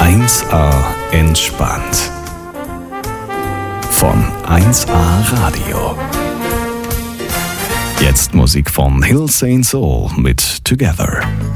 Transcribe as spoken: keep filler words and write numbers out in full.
eins A entspannt. Von eins A Radio. Jetzt Musik von Hill Saint Soul mit Together.